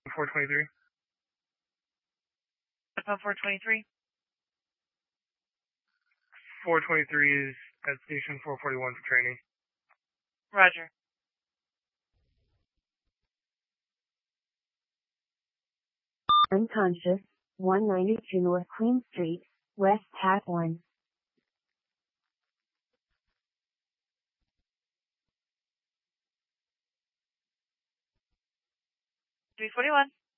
423. Above 423. 423 is at station 441 for training. Roger. Unconscious, 192 North Queen Street, West Hat 1. 341.